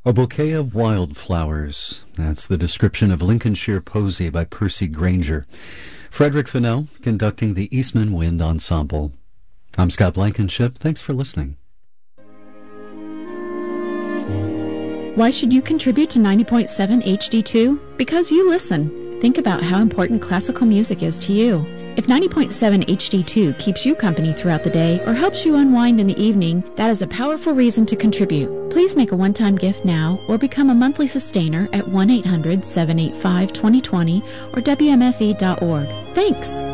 A bouquet of wildflowers. That's the description of Lincolnshire Posy by Percy Granger. Frederick Fennell conducting the Eastman Wind Ensemble. I'm Scott Blankenship. Thanks for listening. Why should you contribute to 90.7 HD2? Because you listen. Think about how important classical music is to you. If 90.7 HD2 keeps you company throughout the day or helps you unwind in the evening, that is a powerful reason to contribute. Please make a one-time gift now or become a monthly sustainer at 1-800-785-2020 or WMFE.org. Thanks!